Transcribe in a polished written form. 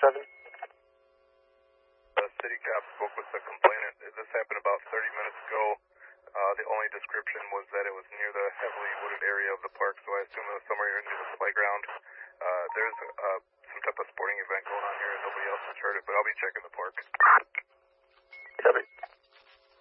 The city cop spoke with the complainant. This happened about 30 minutes ago. The only description was that it was near the heavily wooded area of the park, so I assume it was somewhere near the playground. There's some type of sporting event going on here, and nobody else has heard it, but I'll be checking the park.